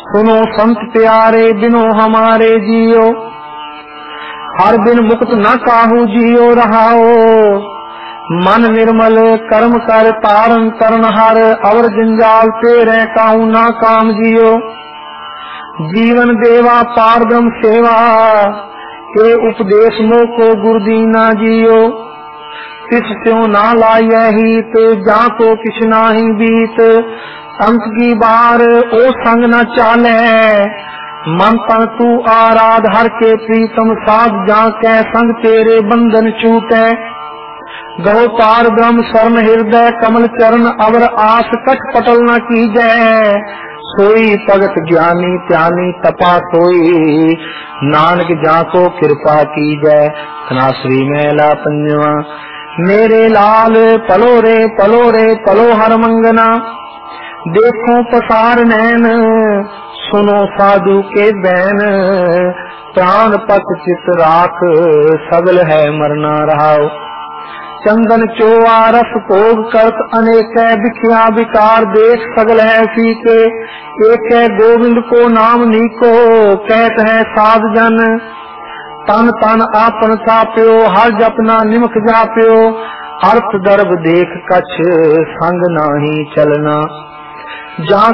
सुनो संत प्यारे बिनो हमारे जियो, हर बिन मुक्त न काहू जियो रहाओ। मन निर्मल कर्म कर तारण तरण हर, अवर जंजाल तेरे काहू ना काम जियो। जीवन देवा पार ब्रह्म सेवा, के उपदेश मोको गुरुदीना जियो। तिस त्यों ना लाये हित, जाको किछ नाही बीत। अंत की बार ओ संग न चाले, मन तन तू आराध हर के प्रीतम साध। जाके संग तेरे बंधन छूटे, गहो पार ब्रह्म शरण हृदय कमल चरण। अवर आस कट पटल न कीजै, सोई भगत ज्ञानी त्यानी तपा सोई। नानक जाको कृपा कीजै, तनाश्री मैला पंजवा। मेरे लाल पलो रे पलो रे पलो हर मंगना। देखो पसार नैन, सुनो साधु के बैन। प्राण पत चित राख, सगल है मरना रहाओ। चंदन चोआ रस भोग करत अनेक बिखिया विकार। देख सगल है फीके, एक है गोविंद को नाम नीको। कहत है साध जन, तन तन आपन साप्यो। हर जपना निमख जाप्यो, अर्थ दर्भ देख कछ संग नाही चलना। जहाँ